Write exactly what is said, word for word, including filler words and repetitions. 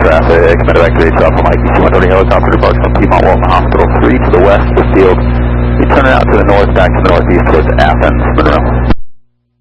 traffic, medevac to H L from I T C one thirty helicopter departs from Piedmont Walton Hospital three to the west of the field. You turn it out to the north, back to the northeast towards Athens, Monroe.